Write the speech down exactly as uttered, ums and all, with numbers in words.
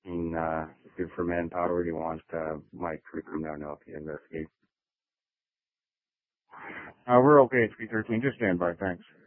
thirteen, uh, good for manpower. Do you want, uh, Mike to come down to help you investigate? Uh, we're okay at three thirteen. Just stand by. Thanks.